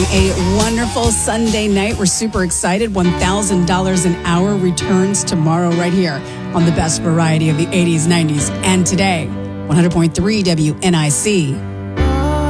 A wonderful Sunday night. We're super excited. $1,000 an hour returns tomorrow right here on the best variety of the 80s, 90s, and today. 100.3 WNIC.